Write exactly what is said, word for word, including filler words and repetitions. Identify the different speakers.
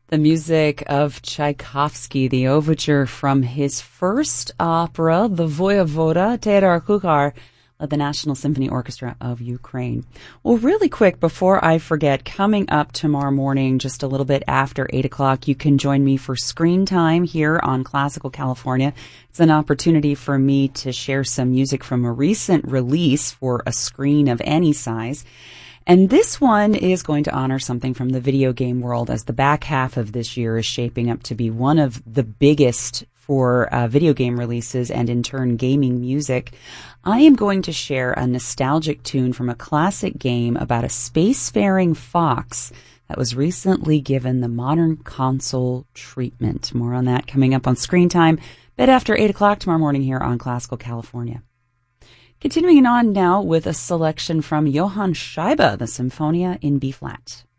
Speaker 1: The music of Tchaikovsky, the overture from his first opera, The Voyevoda, Theodor Kuchar, led the National Symphony Orchestra of Ukraine. Well, really quick, before I forget, coming up tomorrow morning, just a little bit after eight o'clock, you can join me for Screen Time here on Classical California. It's an opportunity for me to share some music from a recent release for a screen of any size. And this one is going to honor something from the video game world, as the back half of this year is shaping up to be one of the biggest for uh, video game releases and, in turn, gaming music. I am going to share a nostalgic tune from a classic game about a spacefaring fox that was recently given the modern console treatment. More on that coming up on Screen Time, bit after eight o'clock tomorrow morning here on Classical California. Continuing on now with a selection from Johann Scheibe, the Symphonia in B-flat.